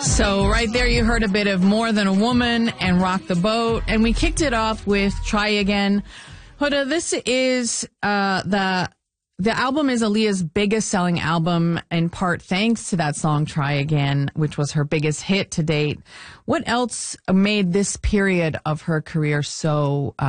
So right there you heard a bit of More Than a Woman and Rock the Boat. And we kicked it off with Try Again. Huda, this is the album is Aaliyah's biggest selling album, in part thanks to that song Try Again, which was her biggest hit to date. What else made this period of her career so